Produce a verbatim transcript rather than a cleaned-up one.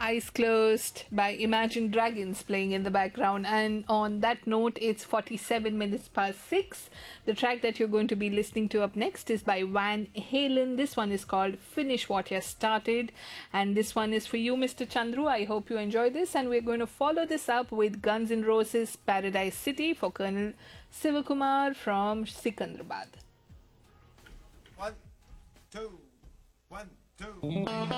Eyes Closed by Imagine Dragons playing in the background. And on that note, it's forty-seven minutes past six. The track that you're going to be listening to up next is by Van Halen. This one is called Finish What You Started. And this one is for you, Mister Chandru. I hope you enjoy this. And we're going to follow this up with Guns N' Roses Paradise City for Colonel Sivakumar from Sikandrabad. One, two, one, two.